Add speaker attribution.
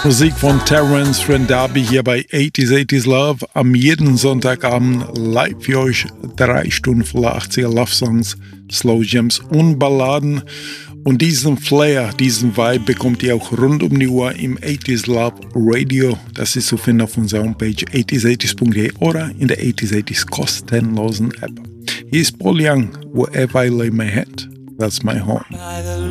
Speaker 1: Musik von Terence Rendabi hier bei 80s Love. Am jeden Sonntagabend live für euch 3 Stunden voller 80er Love Songs, Slow Jams und Balladen. Und diesen Flair, diesen Vibe bekommt ihr auch rund um die Uhr im 80s Love Radio. Das ist zu finden auf unserer Homepage 80s80s.de oder in der 80s kostenlosen App. Hier ist Paul Young, Wherever I Lay My Head, That's My Home.